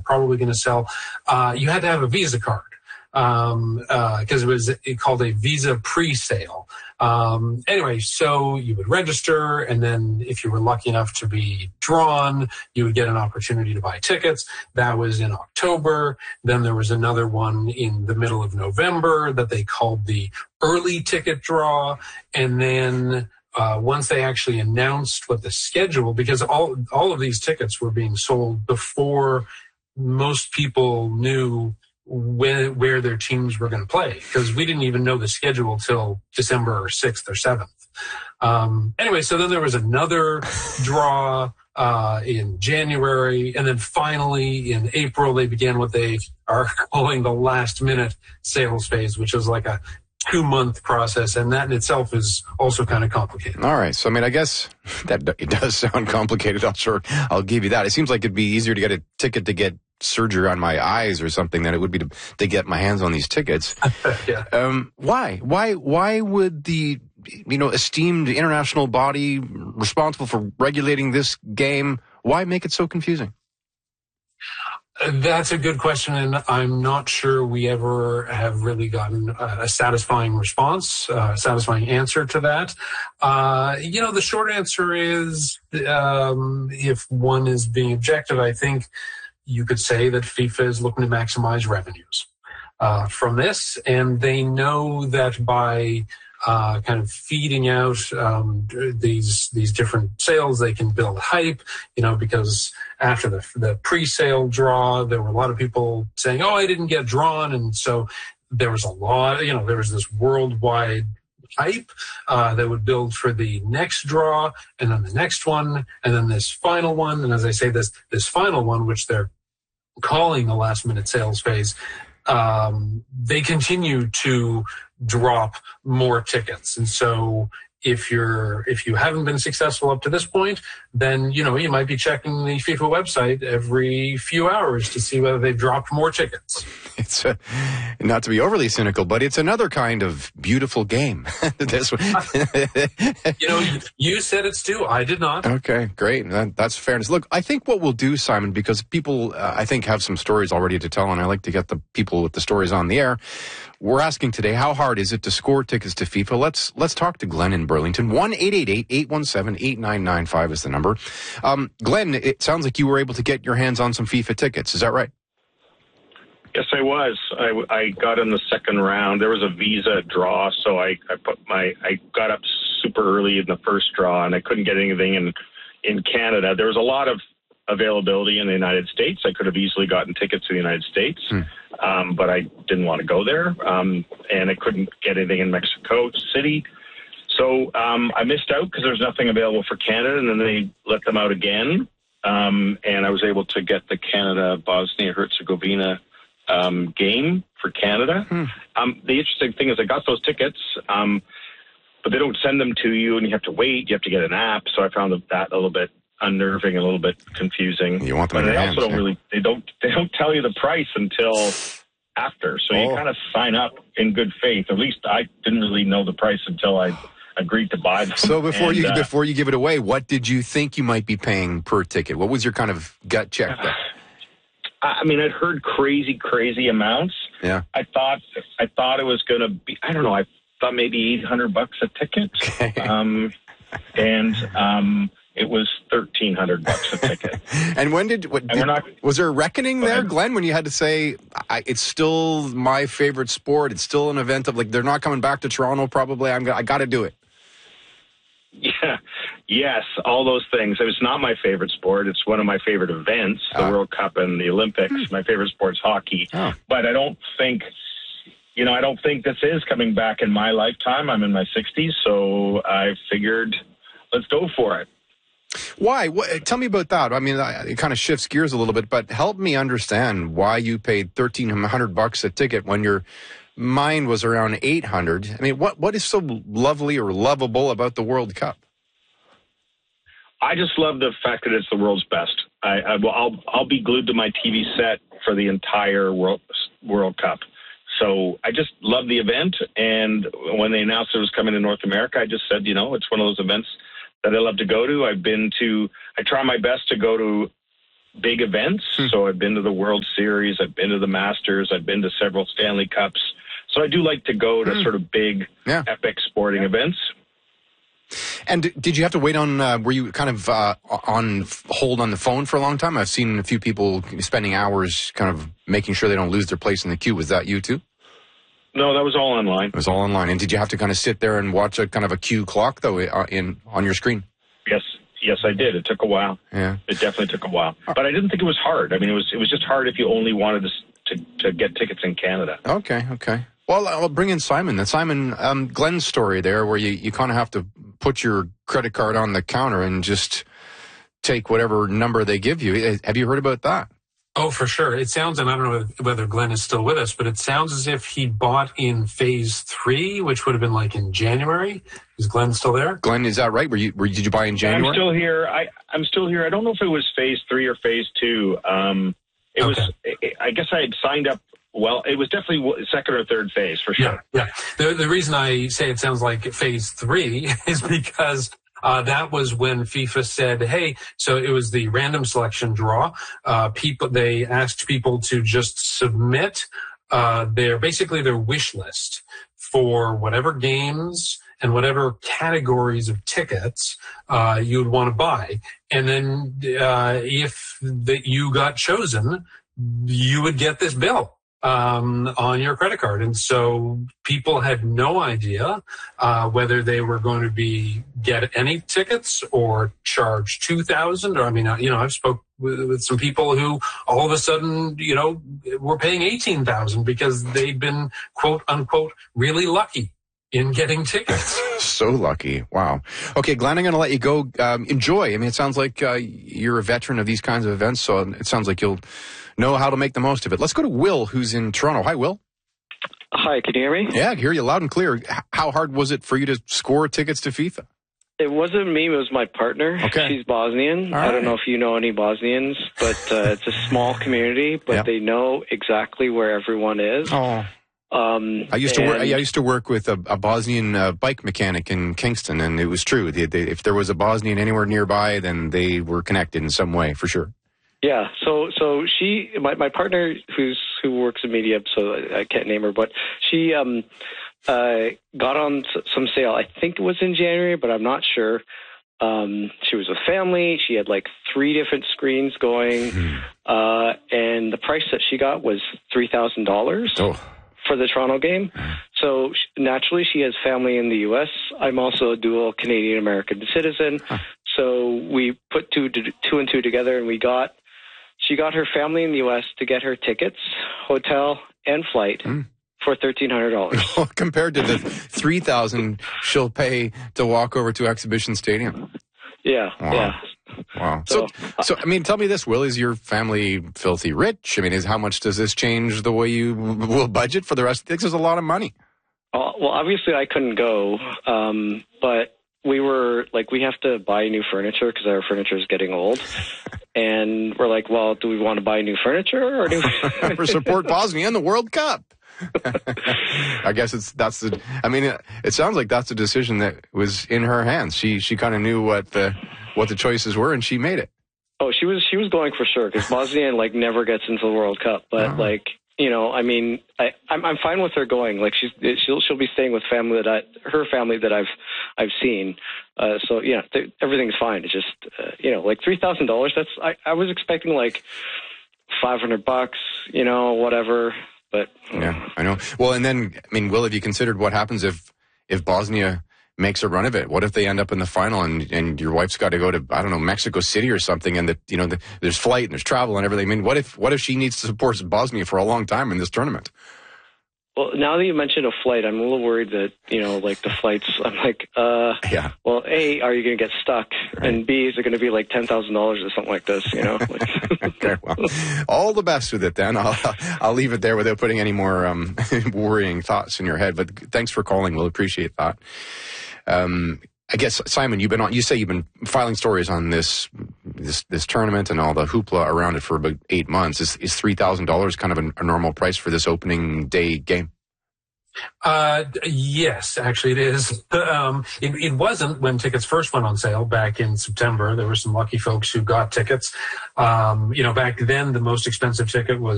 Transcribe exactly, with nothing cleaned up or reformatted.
probably going to sell, uh, you had to have a Visa card. Um, uh, cause it was it called a Visa pre-sale. Um, anyway, so you would register, and then if you were lucky enough to be drawn, you would get an opportunity to buy tickets. That was in October. Then there was another one in the middle of November that they called the early ticket draw. And then, uh, once they actually announced what the schedule, because all, all of these tickets were being sold before most people knew when, where their teams were going to play, because we didn't even know the schedule till December sixth or seventh. Um, anyway, so then there was another draw uh, in January, and then finally in April they began what they are calling the last minute sales phase, which is like a two-month process, and that in itself is also kind of complicated. All right. So, I mean, I guess that it does sound complicated. I'm sure I'll give you that. It seems like it'd be easier to get a ticket to get surgery on my eyes or something than it would be to, to get my hands on these tickets. Yeah. Um, why? Why? Why would the, you know, esteemed international body responsible for regulating this game, why make it so confusing? That's a good question, and I'm not sure we ever have really gotten a satisfying response, a satisfying answer to that. Uh, you know, the short answer is, um, if one is being objective, I think you could say that FIFA is looking to maximize revenues uh, from this, and they know that by uh, kind of feeding out um, these these different sales, they can build hype. You know, because after the the pre-sale draw, there were a lot of people saying, "Oh, I didn't get drawn," and so there was a lot. You know, there was this worldwide hype uh, that would build for the next draw, and then the next one, and then this final one. And as I say, this this final one, which they're calling the last minute sales phase, um, they continue to drop more tickets. And so if you're, if you haven't been successful up to this point, then, you know, you might be checking the FIFA website every few hours to see whether they've dropped more tickets. It's a, not to be overly cynical, but it's another kind of beautiful game. This one. You know, you said it's due. I did not. Okay, great. That, that's fairness. Look, I think what we'll do, Simon, because people, uh, I think, have some stories already to tell, and I like to get the people with the stories on the air. We're asking today, how hard is it to score tickets to FIFA? Let's let's talk to Glenn in Burlington. one eight eight eight, eight one seven, eight nine nine five is the number. Um, Glenn, it sounds like you were able to get your hands on some FIFA tickets. Is that right? Yes, I was. I, I got in the second round. There was a Visa draw, so I, I put my I got up super early in the first draw, and I couldn't get anything in in Canada. There was a lot of availability in the United States. I could have easily gotten tickets to the United States, hmm. um, but I didn't want to go there, um, and I couldn't get anything in Mexico City. So um, I missed out because there was nothing available for Canada, and then they let them out again, um, and I was able to get the Canada-Bosnia-Herzegovina um, game for Canada. Hmm. Um, the interesting thing is I got those tickets, um, but they don't send them to you, and you have to wait. You have to get an app, so I found that a little bit unnerving, a little bit confusing. You want them but in they your also hands, don't yeah. really they don't they don't tell you the price until after. So oh. you kind of sign up in good faith. At least I didn't really know the price until I agreed to buy them. So before and, you uh, before you give it away, what did you think you might be paying per ticket? What was your kind of gut check there? I mean, I'd heard crazy, crazy amounts. Yeah. I thought I thought it was going to be. I don't know. I thought maybe eight hundred bucks a ticket. Okay. Um, and um. It was thirteen hundred bucks a ticket. And when did, what, did not, was there a reckoning there, Glenn, when you had to say, I, it's still my favorite sport, it's still an event of, like, they're not coming back to Toronto probably, I'm, I got to do it? Yeah, yes, all those things. It was not my favorite sport. It's one of my favorite events, the uh, World Cup and the Olympics. Hmm. My favorite sport's hockey. Oh. But I don't think, you know, I don't think this is coming back in my lifetime. I'm in my sixties, so I figured, let's go for it. Why? What, tell me about that. I mean, it kind of shifts gears a little bit, but help me understand why you paid thirteen hundred bucks a ticket when your mine was around eight hundred. I mean, what what is so lovely or lovable about the World Cup? I just love the fact that it's the world's best. I, I will, I'll I'll be glued to my T V set for the entire World World Cup. So I just love the event, and when they announced it was coming to North America, I just said, you know, it's one of those events that I love to go to. I've been to, I try my best to go to big events. Hmm. So I've been to the World Series, I've been to the Masters, I've been to several Stanley Cups. So I do like to go to hmm. sort of big, yeah. epic sporting events. And did you have to wait on, uh, were you kind of uh, on hold on the phone for a long time? I've seen a few people spending hours kind of making sure they don't lose their place in the queue. Was that you too? No, that was all online. It was all online. And did you have to kind of sit there and watch a kind of a queue clock, though, in on your screen? Yes. Yes, I did. It took a while. Yeah. It definitely took a while. But I didn't think it was hard. I mean, it was it was just hard if you only wanted to, to, to get tickets in Canada. Okay, okay. Well, I'll bring in Simon. And Simon, um, Glenn's story there, where you, you kind of have to put your credit card on the counter and just take whatever number they give you. Have you heard about that? Oh, for sure. It sounds, and I don't know whether Glenn is still with us, but it sounds as if he bought in phase three, which would have been like in January. Is Glenn still there? Glenn, is that right? Were you, were, did you buy in January? I'm still here. I, I'm still here. I don't know if it was phase three or phase two. Um, it okay. was, I guess I had signed up. Well, it was definitely second or third phase for sure. Yeah. yeah. The, the reason I say it sounds like phase three is because Uh, that was when FIFA said, hey, so it was the random selection draw. Uh, people, they asked people to just submit, uh, their, basically their wish list for whatever games and whatever categories of tickets, uh, you would want to buy. And then, uh, if that you got chosen, you would get this bill um on your credit card. And so people had no idea uh whether they were going to be get any tickets or charge two thousand, or I mean, you know, I've spoke with, with some people who all of a sudden, you know, were paying eighteen thousand because they'd been quote unquote really lucky in getting tickets. So lucky. Wow. Okay, Glenn, I'm going to let you go. Um, enjoy. I mean, it sounds like uh, you're a veteran of these kinds of events, so it sounds like you'll know how to make the most of it. Let's go to Will, who's in Toronto. Hi, Will. Hi, can you hear me? Yeah, I hear you loud and clear. How hard was it for you to score tickets to FIFA? It wasn't me, it was my partner. Okay. She's Bosnian. All I don't right. know if you know any Bosnians, but uh, it's a small community, but yep. they know exactly where everyone is. Oh. Um, I used to work. I used to work with a, a Bosnian uh, bike mechanic in Kingston, and it was true. They, they, if there was a Bosnian anywhere nearby, then they were connected in some way, for sure. Yeah. So, so she, my, my partner, who's who works in media, so I, I can't name her, but she um, uh, got on some sale. I think it was in January, but I'm not sure. Um, she was with family. She had like three different screens going, mm-hmm. uh, and the price that she got was three thousand dollars. Oh. For the Toronto game. So naturally, she has family in the U S. I'm also a dual Canadian-American citizen. Huh. So we put two, two and two together, and we got, she got her family in the U S to get her tickets, hotel, and flight mm. for thirteen hundred dollars. Compared to the three thousand dollars she'll pay to walk over to Exhibition Stadium. Yeah, wow. yeah. Wow. So, so, so, I mean, tell me this, Will, is your family filthy rich? I mean, is how much does this change the way you will budget for the rest of the things? There's a lot of money. Uh, well, obviously I couldn't go, um, but we were, like, we have to buy new furniture because our furniture is getting old. And we're like, well, do we want to buy new furniture or do we... or support Bosnia in the World Cup? I guess it's that's the. I mean, it, it sounds like that's a decision that was in her hands. She she kind of knew what the what the choices were, and she made it. Oh, she was she was going for sure because Bosnia like never gets into the World Cup. But oh. like you know, I mean, I I'm, I'm fine with her going. Like she's she'll she'll be staying with family that I her family that I've I've seen. Uh, so yeah, th- everything's fine. It's just uh, you know, like three thousand dollars. That's I I was expecting like five hundred bucks. You know, whatever. But yeah, I know. Well, and then, I mean, Will, have you considered what happens if, if Bosnia makes a run of it? What if they end up in the final and, and your wife's got to go to, I don't know, Mexico City or something, and that, you know, the, there's flight and there's travel and everything. I mean, what if, what if she needs to support Bosnia for a long time in this tournament? Well, now that you mentioned a flight, I'm a little worried that, you know, like the flights, I'm like, uh, yeah. well, A, are you going to get stuck? Right. And B, is it going to be like ten thousand dollars or something like this, you know? Like, okay, well, all the best with it then. I'll, I'll leave it there without putting any more um, worrying thoughts in your head. But thanks for calling. We'll appreciate that. Um, I guess, Simon, you've been on, you say you've been filing stories on this, this, this tournament and all the hoopla around it for about eight months. Is, is three thousand dollars kind of a, a normal price for this opening day game? Uh, yes, actually it is. Um, it, it wasn't when tickets first went on sale back in September. There were some lucky folks who got tickets. Um, you know, back then the most expensive ticket was